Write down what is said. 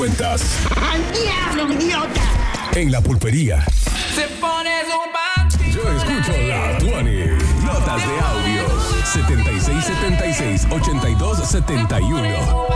cuentas. ¡Al diablo, idiota! En la pulpería. Se pones un bandido. Yo escucho la 20. Notas de audio. 7676-8271.